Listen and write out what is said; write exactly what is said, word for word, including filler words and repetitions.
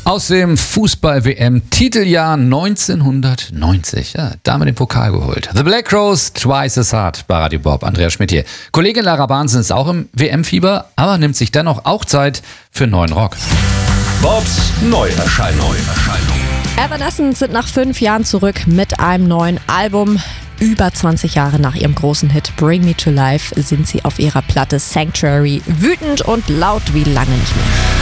Aus dem Fußball-W M-Titeljahr neunzehnhundertneunzig. Ja, damit den Pokal geholt. The Black Rose, Twice as Hard bei Radio Bob. Andreas Schmidt hier. Kollegin Lara Bahnsen ist auch im W M-Fieber, aber nimmt sich dennoch auch Zeit für neuen Rock. Bobs Neuerscheinung. Evanescence sind nach fünf Jahren zurück mit einem neuen Album. Über zwanzig Jahre nach ihrem großen Hit Bring Me to Life sind sie auf ihrer Platte Sanctuary wütend und laut wie lange nicht mehr.